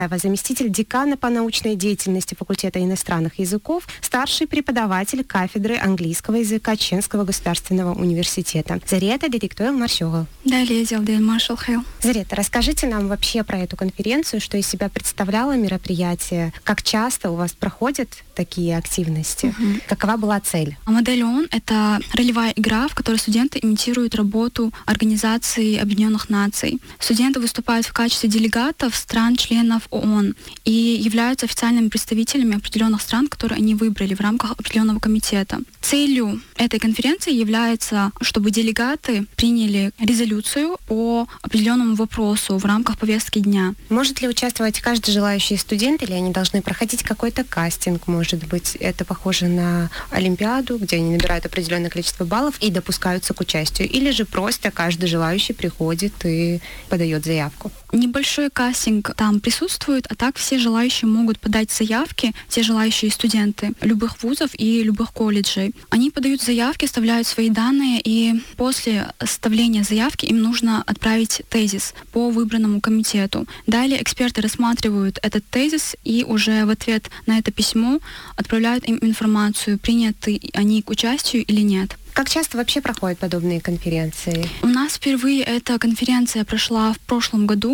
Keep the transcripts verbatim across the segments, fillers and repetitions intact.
заместитель декана по научной деятельности факультета иностранных языков, старший преподаватель кафедры английского языка Ченского государственного университета. Зарета Дедиктойл Маршогал. Далее Зелден Маршал Хейл. Зарета, расскажите нам вообще про эту конференцию, что из себя представляло мероприятие, как часто у вас проходят такие активности, угу. Какова была цель? Модель ООН — это ролевая игра, в которой студенты имитируют работу Организации Объединенных Наций. Студенты выступают в качестве делегатов стран-членов ООН и являются официальными представителями определенных стран, которые они выбрали в рамках определенного комитета. Целью этой конференции является, чтобы делегаты приняли резолюцию по определенному вопросу в рамках повестки дня. Может ли участвовать каждый желающий студент, или они должны проходить какой-то кастинг? Может быть, это похоже на Олимпиаду, где они набирают определенное количество баллов и допускаются к участию? Или же просто каждый желающий приходит и подает заявку? Небольшой кастинг там присутствует, а так все желающие могут подать заявки, все желающие студенты любых вузов и любых колледжей. Они подают заявки, оставляют свои данные, и после составления заявки им нужно отправить тезис по выбранному комитету. Далее эксперты рассматривают этот тезис и уже в ответ на это письмо отправляют им информацию, приняты они к участию или нет. Как часто вообще проходят подобные конференции? У нас впервые эта конференция прошла в прошлом году.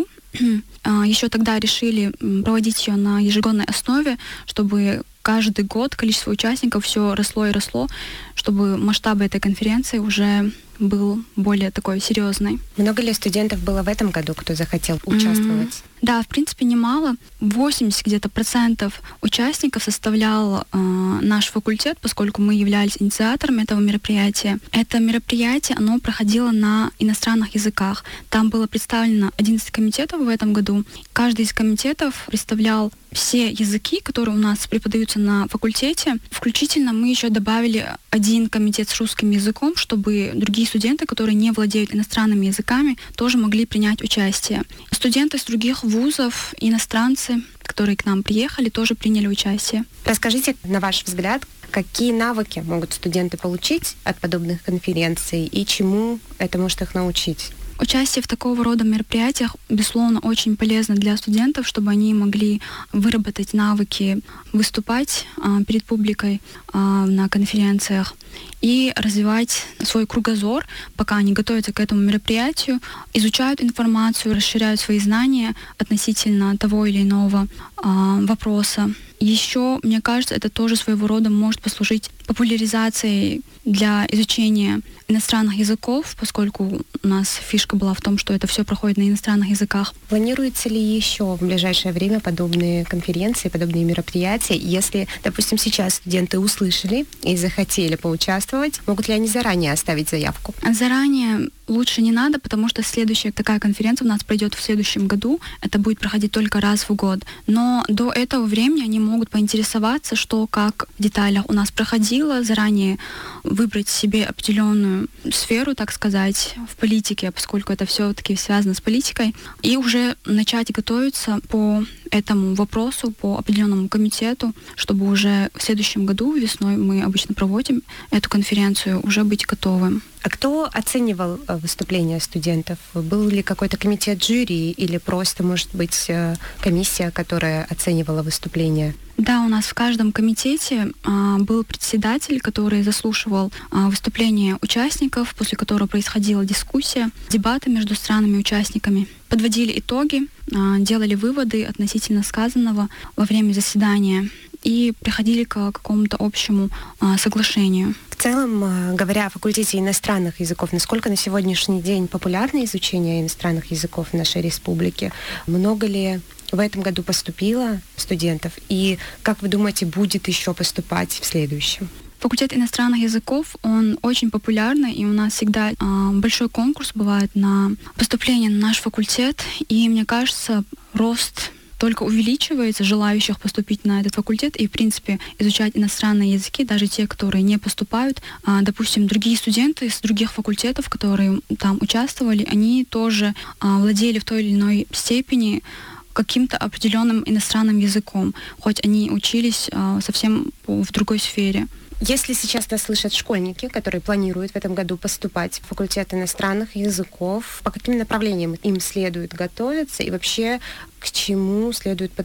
Еще тогда решили проводить ее на ежегодной основе, чтобы каждый год количество участников все росло и росло, чтобы масштаб этой конференции уже был более такой серьезный. Много ли студентов было в этом году, кто захотел участвовать? Mm-hmm. Да, в принципе, немало. восемьдесят где-то процентов участников составлял э, наш факультет, поскольку мы являлись инициаторами этого мероприятия. Это мероприятие, оно проходило на иностранных языках. Там было представлено одиннадцать комитетов в этом году. Каждый из комитетов представлял все языки, которые у нас преподаются на факультете. Включительно мы еще добавили один комитет с русским языком, чтобы другие студенты, которые не владеют иностранными языками, тоже могли принять участие. Студенты из других вузов, иностранцы, которые к нам приехали, тоже приняли участие. Расскажите, на ваш взгляд, какие навыки могут студенты получить от подобных конференций и чему это может их научить? Участие в такого рода мероприятиях, безусловно, очень полезно для студентов, чтобы они могли выработать навыки выступать а, перед публикой а, на конференциях и развивать свой кругозор, пока они готовятся к этому мероприятию, изучают информацию, расширяют свои знания относительно того или иного а, вопроса. Еще, мне кажется, это тоже своего рода может послужить популяризацией для изучения иностранных языков, поскольку у нас фишка была в том, что это все проходит на иностранных языках. Планируется ли еще в ближайшее время подобные конференции, подобные мероприятия? Если, допустим, сейчас студенты услышали и захотели поучаствовать, могут ли они заранее оставить заявку? Заранее лучше не надо, потому что следующая такая конференция у нас пройдет в следующем году. Это будет проходить только раз в год. Но до этого времени они могут поинтересоваться, что как в деталях у нас проходило, заранее выбрать себе определенную сферу, так сказать, в политике, поскольку это все-таки связано с политикой, и уже начать готовиться по этому вопросу, по определенному комитету, чтобы уже в следующем году, весной мы обычно проводим эту конференцию, уже быть готовым. А кто оценивал выступления студентов? Был ли какой-то комитет жюри или просто, может быть, комиссия, которая оценивала выступления? Да, у нас в каждом комитете а, был председатель, который заслушивал а, выступления участников, после которого происходила дискуссия, дебаты между странами-участниками. Подводили итоги, а, делали выводы относительно сказанного во время заседания и приходили к какому-то общему а, соглашению. В целом, говоря о факультете иностранных языков, насколько на сегодняшний день популярно изучение иностранных языков в нашей республике? Много ли в этом году поступило студентов? И как вы думаете, будет еще поступать в следующем? Факультет иностранных языков, он очень популярный, и у нас всегда э, большой конкурс бывает на поступление на наш факультет. И мне кажется, рост только увеличивается желающих поступить на этот факультет и, в принципе, изучать иностранные языки, даже те, которые не поступают. А, допустим, другие студенты с других факультетов, которые там участвовали, они тоже а, владели в той или иной степени каким-то определенным иностранным языком, хоть они учились а, совсем в другой сфере. Если сейчас нас слышат школьники, которые планируют в этом году поступать в факультет иностранных языков, по каким направлениям им следует готовиться и вообще к чему следует